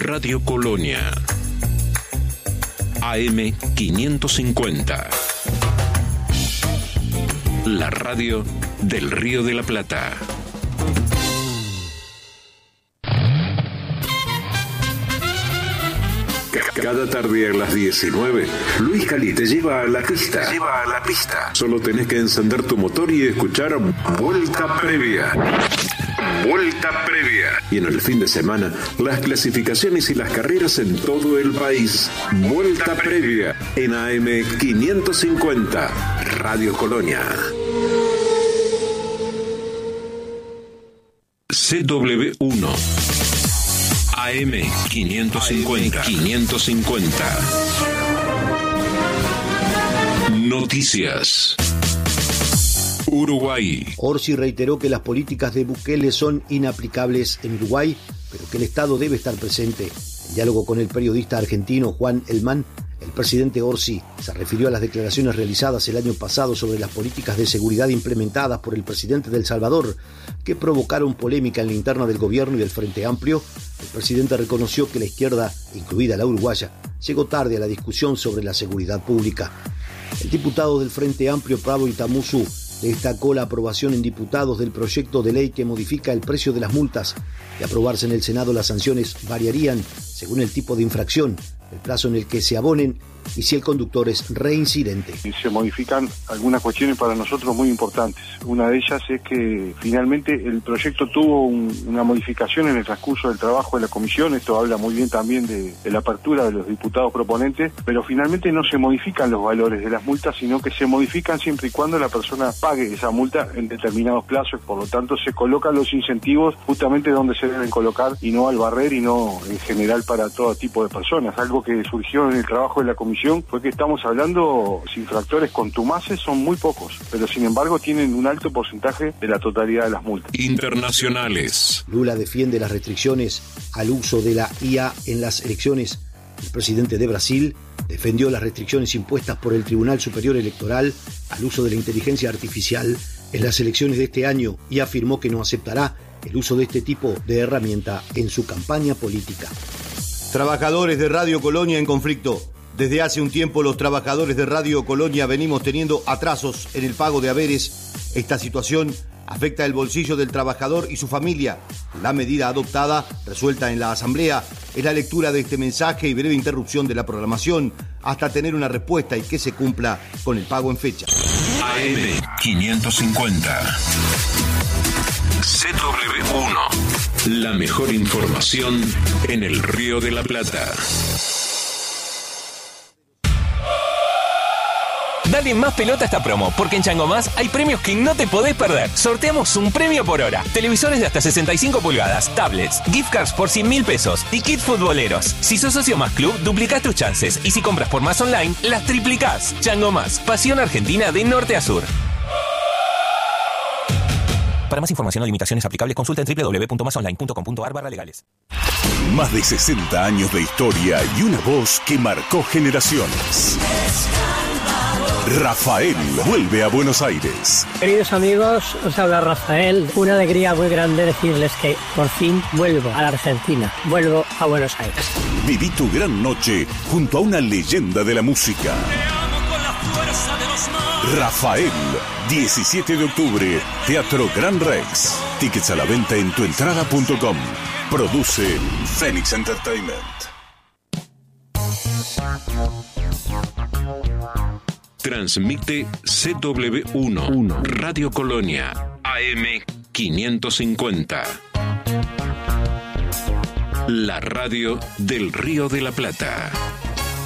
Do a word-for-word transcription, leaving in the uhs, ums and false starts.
Radio Colonia. A M quinientos cincuenta. La radio del Río de la Plata. Cada tarde a las diecinueve, Luis Cali te lleva a la pista. Te lleva a la pista. Solo tenés que encender tu motor y escuchar Vuelta Previa. Vuelta Previa. Y en el fin de semana, las clasificaciones y las carreras en todo el país. Vuelta Previa en A M quinientos cincuenta, Radio Colonia. C W uno. A M quinientos cincuenta. quinientos cincuenta. Noticias. Uruguay. Orsi reiteró que las políticas de Bukele son inaplicables en Uruguay, pero que el Estado debe estar presente. En diálogo con el periodista argentino Juan Elman, el presidente Orsi se refirió a las declaraciones realizadas el año pasado sobre las políticas de seguridad implementadas por el presidente de El Salvador, que provocaron polémica en la interna del gobierno y del Frente Amplio. El presidente reconoció que la izquierda, incluida la uruguaya, llegó tarde a la discusión sobre la seguridad pública. El diputado del Frente Amplio, Pablo Itamusu, destacó la aprobación en diputados del proyecto de ley que modifica el precio de las multas. De aprobarse en el Senado, las sanciones variarían según el tipo de infracción, el plazo en el que se abonen y si el conductor es reincidente. Se modifican algunas cuestiones para nosotros muy importantes. Una de ellas es que finalmente el proyecto tuvo un, una modificación en el transcurso del trabajo de la comisión. Esto habla muy bien también de, de la apertura de los diputados proponentes, pero finalmente no se modifican los valores de las multas, sino que se modifican siempre y cuando la persona pague esa multa en determinados plazos. Por lo tanto, se colocan los incentivos justamente donde se deben colocar y no al barrer y no en general para todo tipo de personas. Algo que surgió en el trabajo de la comisión fue que estamos hablando, si infractores contumaces son muy pocos, pero sin embargo tienen un alto porcentaje de la totalidad de las multas. Internacionales. Lula defiende las restricciones al uso de la I A en las elecciones. El presidente de Brasil defendió las restricciones impuestas por el Tribunal Superior Electoral al uso de la inteligencia artificial en las elecciones de este año y afirmó que no aceptará el uso de este tipo de herramienta en su campaña política. Trabajadores de Radio Colonia en conflicto. Desde hace un tiempo los trabajadores de Radio Colonia venimos teniendo atrasos en el pago de haberes. Esta situación afecta el bolsillo del trabajador y su familia. La medida adoptada, resuelta en la Asamblea, es la lectura de este mensaje y breve interrupción de la programación hasta tener una respuesta y que se cumpla con el pago en fecha. A M quinientos cincuenta. C W uno. La mejor información en el Río de la Plata. Dale más pelota a esta promo, porque en Chango Más hay premios que no te podés perder. Sorteamos un premio por hora. Televisores de hasta sesenta y cinco pulgadas, tablets, gift cards por cien mil pesos y kits futboleros. Si sos socio Más Club, duplicás tus chances. Y si compras por Más Online, las triplicás. Chango Más, pasión argentina de norte a sur. Para más información o limitaciones aplicables, consulta en doble u doble u doble u punto más online punto com punto a r barra legales. Más de sesenta años de historia y una voz que marcó generaciones. Rafael vuelve a Buenos Aires. Queridos amigos, os habla Rafael. Una alegría muy grande decirles que por fin vuelvo a la Argentina. Vuelvo a Buenos Aires. Viví tu gran noche junto a una leyenda de la música. Rafael, diecisiete de octubre, Teatro Gran Rex. Tickets a la venta en tuentrada punto com. Produce Phoenix Entertainment. Transmite C W uno, Radio Colonia, A M quinientos cincuenta. La radio del Río de la Plata.